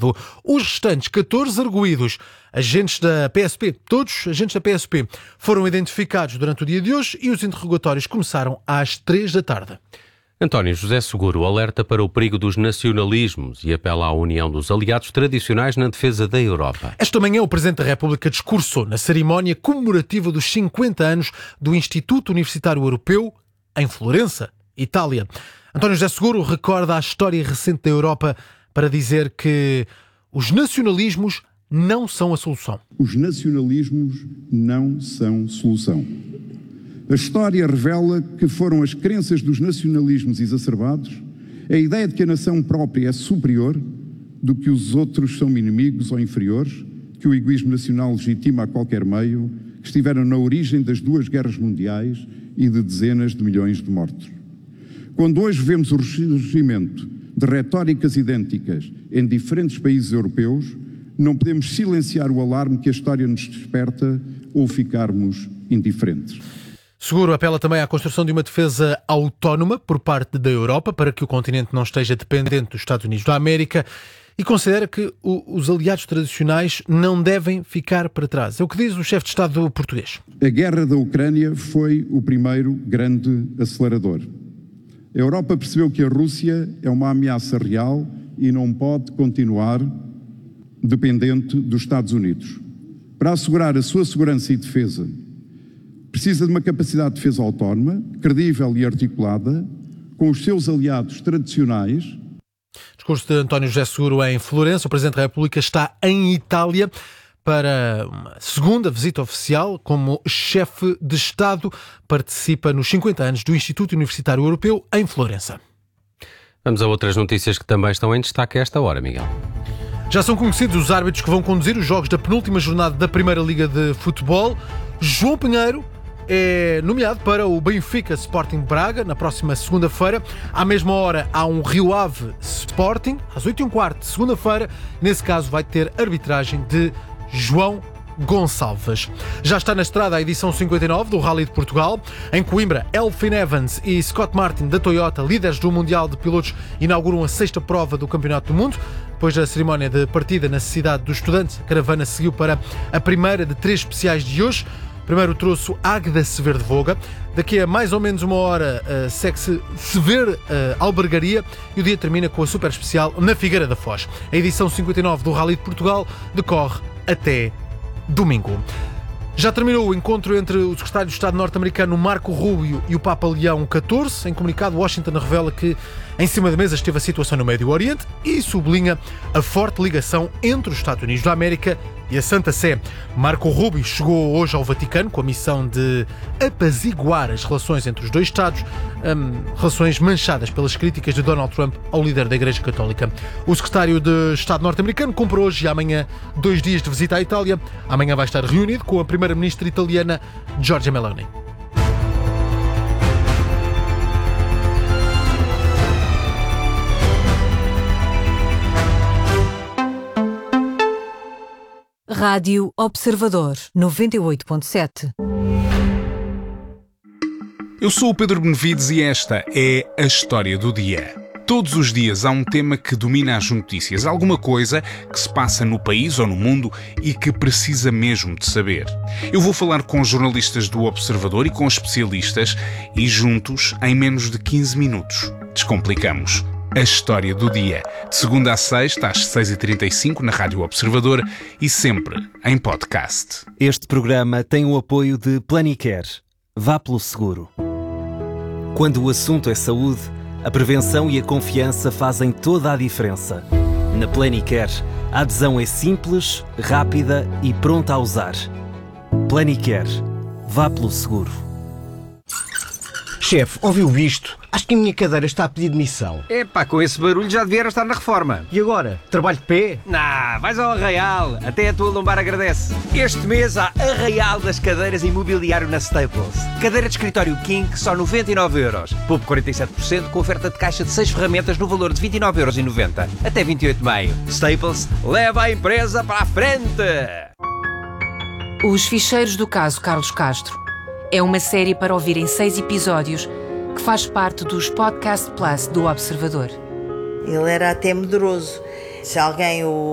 Estado. Os restantes 14 arguidos, agentes da PSP, todos agentes da PSP, foram identificados durante o dia de hoje e os interrogatórios começaram às 3 da tarde. António José Seguro alerta para o perigo dos nacionalismos e apela à união dos aliados tradicionais na defesa da Europa. Esta manhã o Presidente da República discursou na cerimónia comemorativa dos 50 anos do Instituto Universitário Europeu em Florença, Itália. António José Seguro recorda a história recente da Europa para dizer que os nacionalismos não são a solução. Os nacionalismos não são solução. A história revela que foram as crenças dos nacionalismos exacerbados, a ideia de que a nação própria é superior do que os outros são inimigos ou inferiores, que o egoísmo nacional legitima a qualquer meio, que estiveram na origem das 2 guerras mundiais e de dezenas de milhões de mortos. Quando hoje vemos o ressurgimento de retóricas idênticas em diferentes países europeus, não podemos silenciar o alarme que a história nos desperta ou ficarmos indiferentes. Seguro apela também à construção de uma defesa autónoma por parte da Europa para que o continente não esteja dependente dos Estados Unidos da América e considera que os aliados tradicionais não devem ficar para trás. É o que diz o chefe de Estado português. A guerra da Ucrânia foi o primeiro grande acelerador. A Europa percebeu que a Rússia é uma ameaça real e não pode continuar dependente dos Estados Unidos. Para assegurar a sua segurança e defesa, precisa de uma capacidade de defesa autónoma, credível e articulada, com os seus aliados tradicionais. Discurso de António José Seguro em Florença. O Presidente da República está em Itália para uma segunda visita oficial como chefe de Estado. Participa nos 50 anos do Instituto Universitário Europeu em Florença. Vamos a outras notícias que também estão em destaque a esta hora, Miguel. Já são conhecidos os árbitros que vão conduzir os jogos da penúltima jornada da Primeira Liga de Futebol. João Pinheiro é nomeado para o Benfica Sporting Braga na próxima segunda-feira. À mesma hora há um Rio Ave Sporting, às 8h15, segunda-feira. Nesse caso vai ter arbitragem de João Gonçalves. Já está na estrada a edição 59 do Rally de Portugal. Em Coimbra, Elfyn Evans e Scott Martin da Toyota, líderes do Mundial de Pilotos, inauguram a 6ª prova do Campeonato do Mundo. Depois da cerimónia de partida na cidade dos estudantes, a caravana seguiu para a primeira de 3 especiais de hoje. Primeiro o troço Águeda Severo de Voga. Daqui a mais ou menos uma hora segue-se Severo Albergaria e o dia termina com a super especial na Figueira da Foz. A edição 59 do Rally de Portugal decorre até domingo. Já terminou o encontro entre o secretário de Estado norte-americano Marco Rubio e o Papa Leão XIV. Em comunicado, Washington revela que em cima da mesa esteve a situação no Médio Oriente e sublinha a forte ligação entre os Estados Unidos da América e a Santa Sé. Marco Rubio chegou hoje ao Vaticano com a missão de apaziguar as relações entre os dois Estados, relações manchadas pelas críticas de Donald Trump ao líder da Igreja Católica. O secretário de Estado norte-americano cumpre hoje e amanhã 2 dias de visita à Itália. Amanhã vai estar reunido com a primeira-ministra italiana Giorgia Meloni. Rádio Observador 98.7. Eu sou o Pedro Benevides e esta é a história do dia. Todos os dias há um tema que domina as notícias, alguma coisa que se passa no país ou no mundo e que precisa mesmo de saber. Eu vou falar com jornalistas do Observador e com especialistas e juntos, em menos de 15 minutos, descomplicamos a história do dia. De segunda a sexta, às 6h35, na Rádio Observador e sempre em podcast. Este programa tem o apoio de Planicare. Vá pelo seguro. Quando o assunto é saúde, a prevenção e a confiança fazem toda a diferença. Na Planicare, a adesão é simples, rápida e pronta a usar. Planicare. Vá pelo seguro. Chefe, ouviu isto? Acho que a minha cadeira está a pedir demissão. Epá, com esse barulho já devia estar na reforma. E agora? Trabalho de pé? Nah, vais ao Arraial. Até a tua lombar agradece. Este mês há Arraial das cadeiras e mobiliário na Staples. Cadeira de escritório King, só 99€. Poupe 47% com oferta de caixa de 6 ferramentas no valor de 29,90€. Até 28 de maio. Staples, leva a empresa para a frente! Os Ficheiros do Caso Carlos Castro. É uma série para ouvir em 6 episódios que faz parte dos Podcast Plus do Observador. Ele era até medroso. Se alguém o